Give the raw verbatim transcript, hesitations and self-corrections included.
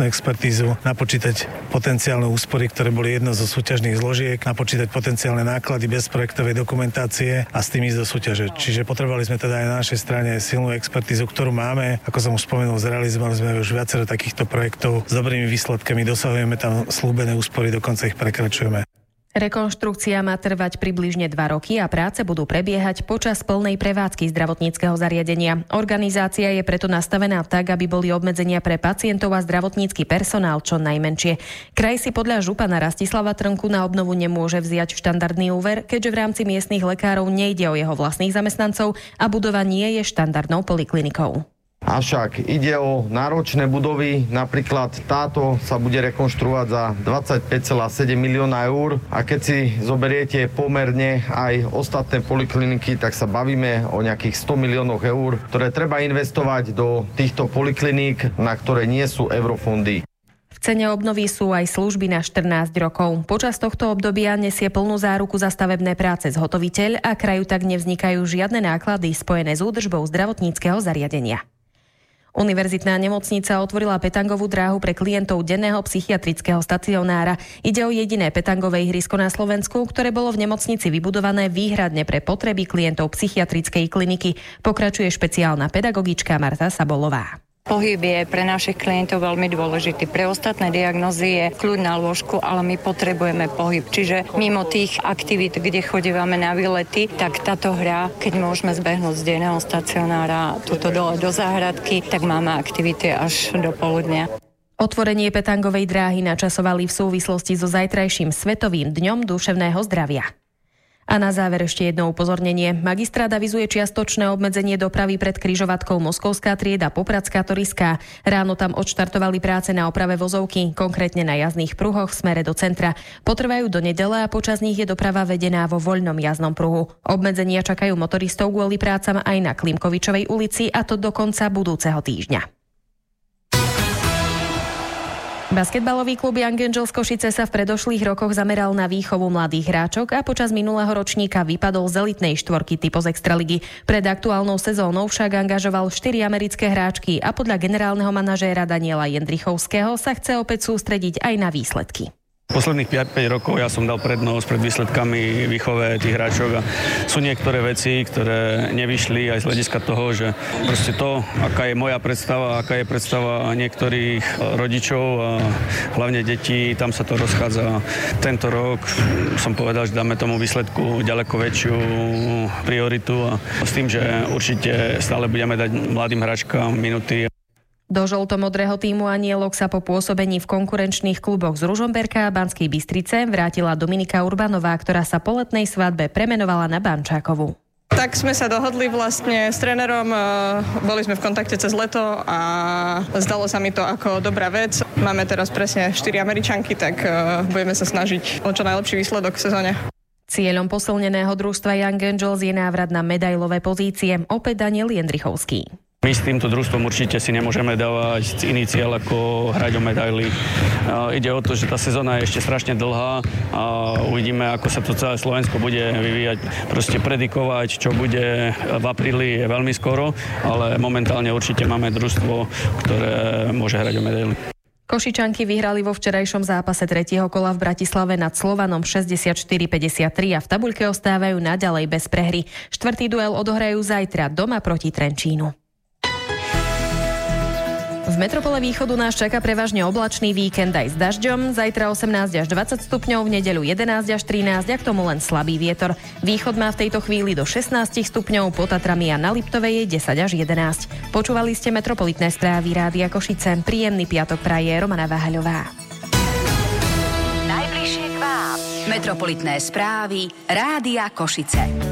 bezpečnostnú expertízu, napočítať potenciálne úspory, ktoré boli jedno zo súťažných zložiek, napočítať potenciálne náklady bez projektovej dokumentácie a s tým ísť do súťaže. Čiže potrebovali sme teda aj na našej strane silnú expertízu, ktorú máme. Ako som už spomenul, zrealizovali sme už viacero takýchto projektov s dobrými výsledkami, dosahujeme tam slúbené úspory, dokonca ich prekračujeme. Rekonštrukcia má trvať približne dva roky a práce budú prebiehať počas plnej prevádzky zdravotníckeho zariadenia. Organizácia je preto nastavená tak, aby boli obmedzenia pre pacientov a zdravotnícky personál čo najmenšie. Kraj si podľa župana Rastislava Trnku na obnovu nemôže vziať štandardný úver, keďže v rámci miestnych lekárov nejde o jeho vlastných zamestnancov a budova nie je štandardnou poliklinikou. Avšak ide o náročné budovy, napríklad táto sa bude rekonštruovať za dvadsaťpäť celá sedem milióna eur a keď si zoberiete pomerne aj ostatné polikliniky, tak sa bavíme o nejakých sto miliónoch eur, ktoré treba investovať do týchto polikliník, na ktoré nie sú eurofondy. V cene obnovy sú aj služby na štrnásť rokov. Počas tohto obdobia nesie plnú záruku za stavebné práce zhotoviteľ a kraju tak nevznikajú žiadne náklady spojené s údržbou zdravotníckeho zariadenia. Univerzitná nemocnica otvorila petangovú dráhu pre klientov denného psychiatrického stacionára. Ide o jediné petangové ihrisko na Slovensku, ktoré bolo v nemocnici vybudované výhradne pre potreby klientov psychiatrickej kliniky. Pokračuje špeciálna pedagogička Marta Sabolová. Pohyb je pre našich klientov veľmi dôležitý. Pre ostatné diagnózy je kľud na lôžku, ale my potrebujeme pohyb. Čiže mimo tých aktivít, kde chodívame na výlety, tak táto hra, keď môžeme zbehnúť z denného stacionára tuto dole do záhradky, tak máme aktivity až do poludnia. Otvorenie petangovej dráhy načasovali v súvislosti so zajtrajším Svetovým dňom duševného zdravia. A na záver ešte jedno upozornenie. Magistrát avizuje čiastočné obmedzenie dopravy pred križovatkou Moskovská trieda Popradská Toryská. Ráno tam odštartovali práce na oprave vozovky, konkrétne na jazdných pruhoch v smere do centra. Potrvajú do nedele a počas nich je doprava vedená vo voľnom jazdnom pruhu. Obmedzenia čakajú motoristov kvôli prácam aj na Klimkovičovej ulici, a to do konca budúceho týždňa. Basketbalový klub Young Angels Košice sa v predošlých rokoch zameral na výchovu mladých hráčok a počas minulého ročníka vypadol z elitnej štvorky typu z Extraligy. Pred aktuálnou sezónou však angažoval štyri americké hráčky a podľa generálneho manažéra Daniela Jendrichovského sa chce opäť sústrediť aj na výsledky. Posledných päť päť rokov ja som dal prednosť pred výsledkami výchove tých hráčov a sú niektoré veci, ktoré nevyšli aj z hľadiska toho, že proste to, aká je moja predstava, aká je predstava niektorých rodičov a hlavne detí, tam sa to rozchádza. Tento rok som povedal, že dáme tomu výsledku ďaleko väčšiu prioritu a s tým, že určite stále budeme dať mladým hráčkám minúty. Do žltomodrého tímu Anielok sa po pôsobení v konkurenčných kluboch z Ružomberka a Banskej Bystrice vrátila Dominika Urbanová, ktorá sa po letnej svadbe premenovala na Bančákovú. Tak sme sa dohodli vlastne s trénerom, boli sme v kontakte cez leto a zdalo sa mi to ako dobrá vec. Máme teraz presne štyri Američanky, tak budeme sa snažiť o čo najlepší výsledok v sezóne. Cieľom posilneného družstva Young Angels je návrat na medailové pozície, opäť Daniel Jendrichovský. My s týmto družstvom určite si nemôžeme dávať iný cieľ ako hrať o medaily. Ide o to, že tá sezóna je ešte strašne dlhá a uvidíme, ako sa to celé Slovensko bude vyvíjať. Proste predikovať, čo bude v apríli, je veľmi skoro, ale momentálne určite máme družstvo, ktoré môže hrať o medaily. Košičanky vyhrali vo včerajšom zápase tretieho kola v Bratislave nad Slovanom šesťdesiatštyri päťdesiattri a v tabuľke ostávajú naďalej bez prehry. Štvrtý duel odohrajú zajtra doma proti Trenčínu. V metropole východu nás čaká prevažne oblačný víkend aj s dažďom. Zajtra osemnásť až dvadsať stupňov, v nedeľu jedenásť až trinásť a k tomu len slabý vietor. Východ má v tejto chvíli do šestnásť stupňov, pod Tatrami a na Liptovej je desať až jedenásť. Počúvali ste metropolitné správy Rádia Košice. Príjemný piatok praje Romana Váhaľová. Najbližšie k vám. Metropolitné správy Rádia Košice.